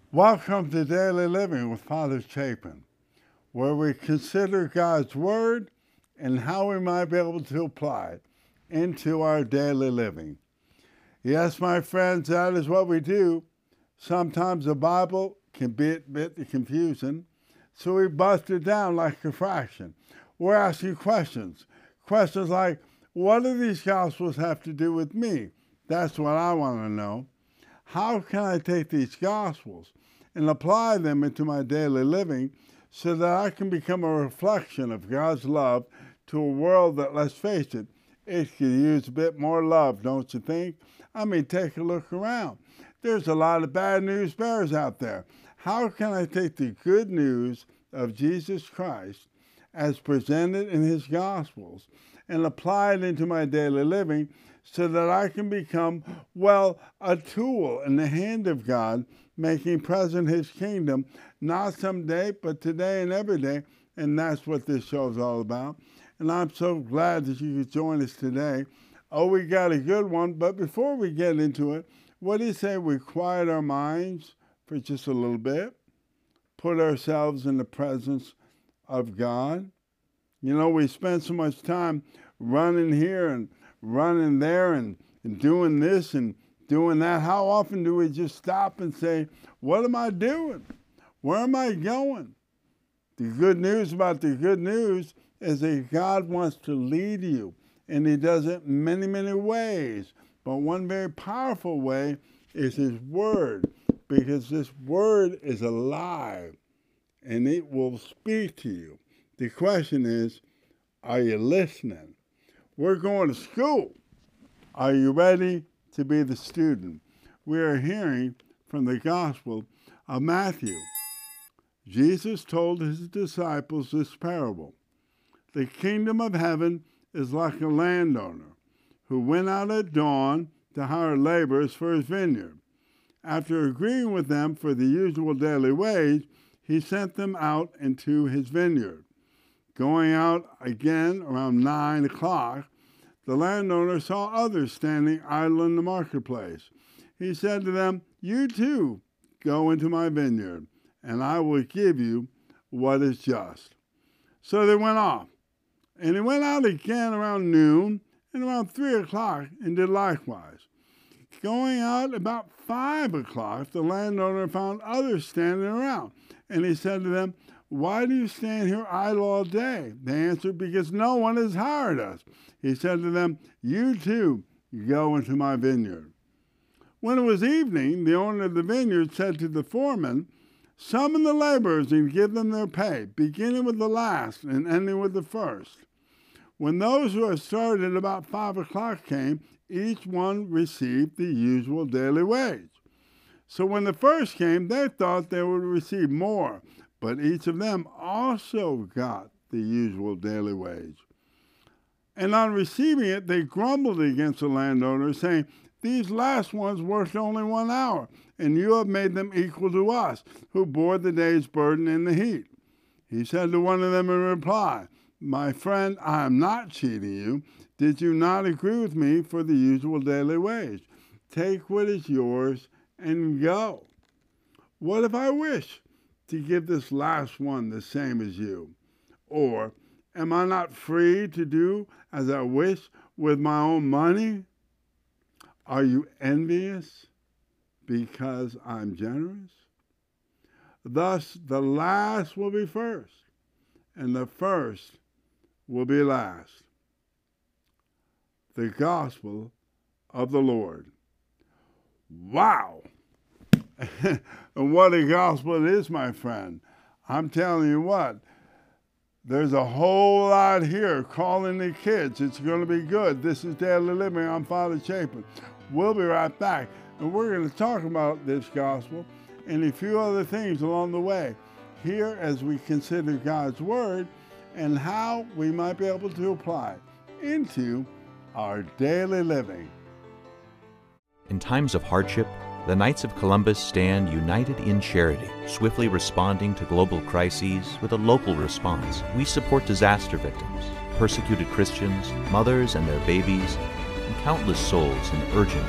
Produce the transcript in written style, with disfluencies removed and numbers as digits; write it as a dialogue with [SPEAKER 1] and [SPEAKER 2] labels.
[SPEAKER 1] Welcome to Daily Living with Father Chapin, where we consider God's Word and how we might be able to apply it into our daily living. Yes, my friends, that is what we do. Sometimes the Bible can be a bit confusing, so we bust it down like a fraction. We're asking questions. Questions like, what do these Gospels have to do with me? That's what I want to know. How can I take these Gospels and apply them into my daily living so that I can become a reflection of God's love to a world that, let's face it, it could use a bit more love, don't you think? I mean, take a look around. There's a lot of bad news bears out there. How can I take the good news of Jesus Christ as presented in his Gospels and apply it into my daily living so that I can become, a tool in the hand of God, making present his kingdom, not someday, but today and every day. And that's what this show is all about. And I'm so glad that you could join us today. Oh, we got a good one. But before we get into it, what do you say we quiet our minds for just a little bit? Put ourselves in the presence of God. You know, we spend so much time running here and running there and doing this and doing that. How often do we just stop and say, what am I doing? Where am I going? The good news about the good news is that God wants to lead you, and he does it in many, many ways. But one very powerful way is his word, because this word is alive, and it will speak to you. The question is, are you listening? We're going to school. Are you ready to be the student? We are hearing from the Gospel of Matthew. Jesus told his disciples this parable. The kingdom of heaven is like a landowner who went out at dawn to hire laborers for his vineyard. After agreeing with them for the usual daily wage, he sent them out into his vineyard. Going out again around 9 o'clock, the landowner saw others standing idle in the marketplace. He said to them, "You too go into my vineyard, and I will give you what is just." So they went off. And he went out again around noon and around 3 o'clock and did likewise. Going out about 5 o'clock, the landowner found others standing around. And he said to them, "Why do you stand here idle all day?" They answered, "Because no one has hired us." He said to them, "You too go into my vineyard." When it was evening, the owner of the vineyard said to the foreman, "Summon the laborers and give them their pay, beginning with the last and ending with the first." When those who had started at about 5 o'clock came, each one received the usual daily wage. So when the first came, they thought they would receive more, but each of them also got the usual daily wage. And on receiving it, they grumbled against the landowner, saying, "These last ones worked only 1 hour, and you have made them equal to us, who bore the day's burden in the heat." He said to one of them in reply, "My friend, I am not cheating you. Did you not agree with me for the usual daily wage? Take what is yours and go. What if I wish to give this last one the same as you? Or am I not free to do as I wish with my own money? Are you envious because I'm generous?" Thus the last will be first, and the first will be last. The Gospel of the Lord. Wow! And what a gospel it is, my friend. I'm telling you what, there's a whole lot here calling the kids. It's going to be good. This is Daily Living. I'm Father Chapin. We'll be right back, and we're going to talk about this gospel and a few other things along the way here as we consider God's Word and how we might be able to apply it into our daily living.
[SPEAKER 2] In times of hardship, the Knights of Columbus stand united in charity, swiftly responding to global crises with a local response. We support disaster victims, persecuted Christians, mothers and their babies, and countless souls in urgent